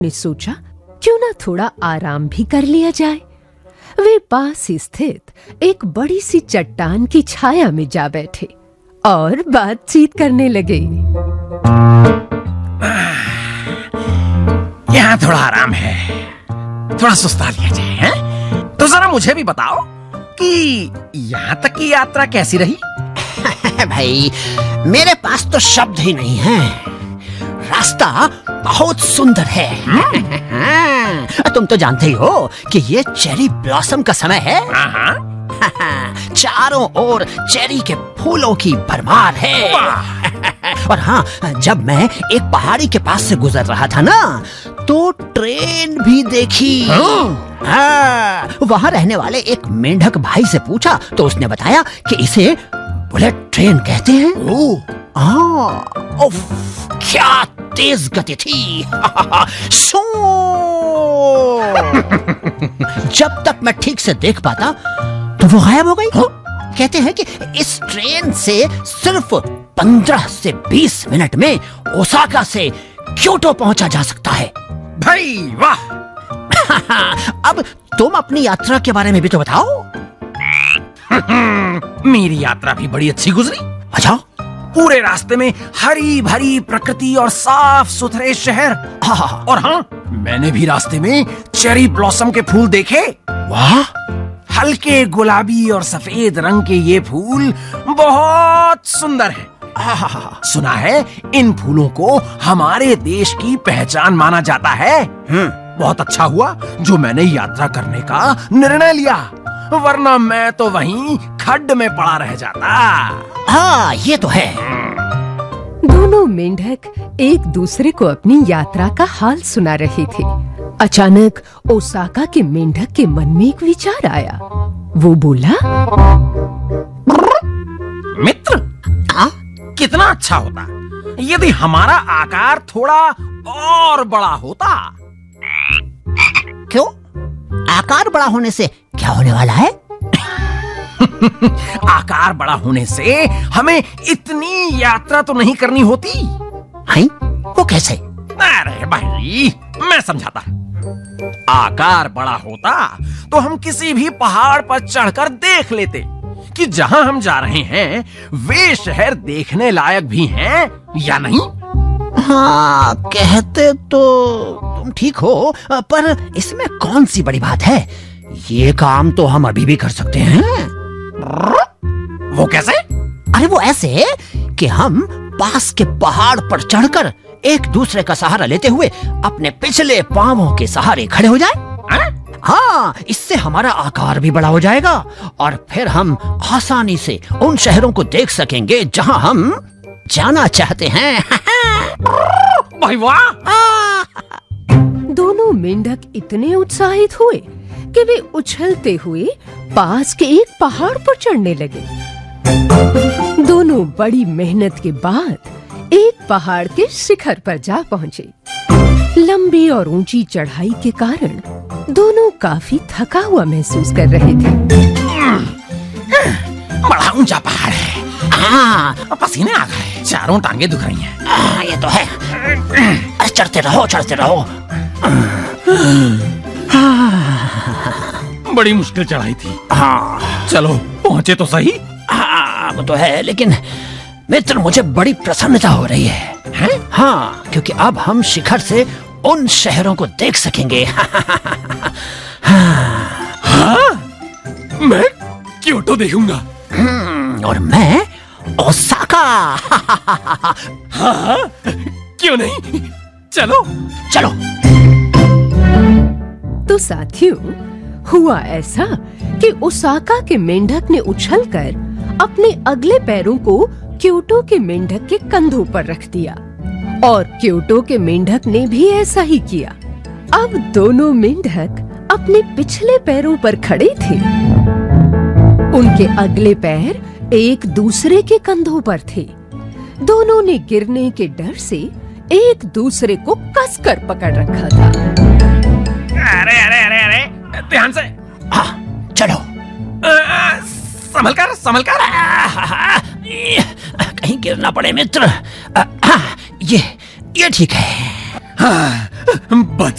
ने सोचा क्यों ना थोड़ा आराम भी कर लिया जाए। वे पास ही स्थित एक बड़ी सी चट्टान की छाया में जा बैठे और बातचीत करने लगे। यहाँ थोड़ा आराम है, थोड़ा सुस्ता लिया जाए, हैं? तो जरा मुझे भी बताओ कि यहाँ तक की यात्रा कैसी रही? भाई, मेरे पास तो शब्द ही नहीं है। रास्ता बहुत सुंदर है। तुम तो जानते ही हो कि ये चेरी ब्लॉसम का समय है। चारों ओर चेरी के फूलों की भरमार है। और हाँ, जब मैं एक पहाड़ी के पास से गुजर रहा था ना, तो ट्रेन भी देखी। वहाँ रहने वाले एक मेंढक भाई से पूछा तो उसने बताया कि इसे बुलेट ट्रेन कहते हैं। उफ, क्या तेज गति थी। जब तक मैं ठीक से देख पाता तो वो गायब हो गई। कहते हैं कि इस ट्रेन से सिर्फ 15 से 20 मिनट में ओसाका से क्योटो पहुंचा जा सकता है। भाई वाह! अब तुम अपनी यात्रा के बारे में भी तो बताओ। मेरी यात्रा भी बड़ी अच्छी गुजरी। अच्छा? पूरे रास्ते में हरी भरी प्रकृति और साफ सुथरे शहर। और हाँ, मैंने भी रास्ते में चेरी ब्लॉसम के फूल देखे। वाह! हल्के गुलाबी और सफेद रंग के ये फूल बहुत सुंदर हैं। सुना है इन फूलों को हमारे देश की पहचान माना जाता है। बहुत अच्छा हुआ जो मैंने यात्रा करने का निर्णय लिया, वरना मैं तो वहीं खड्ड में पड़ा रह जाता। हाँ, ये तो है। दोनों मेंढक एक दूसरे को अपनी यात्रा का हाल सुना रहे थे। अचानक ओसाका के मेंढक के मन में एक विचार आया। वो बोला, मित्र, कितना अच्छा होता यदि हमारा आकार थोड़ा और बड़ा होता। क्यों? आकार बड़ा होने से क्या होने वाला है? आकार बड़ा होने से हमें इतनी यात्रा तो नहीं करनी होती। हैं? वो कैसे? अरे भाई, मैं समझाता। आकार बड़ा होता तो हम किसी भी पहाड़ पर चढ़कर देख लेते कि जहां हम जा रहे हैं वे शहर देखने लायक भी हैं या नहीं। हाँ, कहते तो तुम ठीक हो, पर इसमें कौन सी बड़ी बात है? ये काम तो हम अभी भी कर सकते हैं। वो कैसे? अरे वो ऐसे कि हम पास के पहाड़ पर चढ़कर एक दूसरे का सहारा लेते हुए अपने पिछले पांवों के सहारे खड़े हो जाएं। हाँ, इससे हमारा आकार भी बड़ा हो जाएगा और फिर हम आसानी से उन शहरों को देख सकेंगे जहां हम जाना चाहते हैं। भाई वाह! दोनों मेंढक इतने उत्साहित हुए कि वे उछलते हुए पास के एक पहाड़ पर चढ़ने लगे। दोनों बड़ी मेहनत के बाद एक पहाड़ के शिखर पर जा पहुंचे। लंबी और ऊंची चढ़ाई के कारण दोनों काफी थका हुआ महसूस कर रहे थे। बड़ा ऊंचा पहाड़ है। हाँ, पसीने आ गए, चारों टांगे दुख रही हैं। ये तो है। अरे चढ़ते रहो, चढ़ते रहो। बड़ी मुश्किल चढ़ाई थी। हाँ, चलो पहुंचे तो सही। हाँ, वो तो है, लेकिन मित्र, मुझे बड़ी प्रसन्नता हो रही है। हाँ, क्योंकि अब हम शिखर से उन शहरों को देख सकेंगे। हाँ, मैं क्योटो देखूंगा। और मैं ओसाका। हाँ, क्यों नहीं? चलो चलो। तो साथियों, हुआ ऐसा कि ओसाका के मेंढक ने उछलकर अपने अगले पैरों को क्योटो के मेंढक के कंधों पर रख दिया और क्योटो के मेंढक ने भी ऐसा ही किया। अब दोनों मेंढक अपने पिछले पैरों पर खड़े थे। उनके अगले पैर एक दूसरे के कंधों पर थे। दोनों ने गिरने के डर से एक दूसरे को कसकर पकड़ रखा था। अरे अरे अरे अरे, ध्यान से। हाँ, चलो। संभल कर, संभल कर। कहीं गिर ना पड़े मित्र। ये ठीक है। हाँ, बच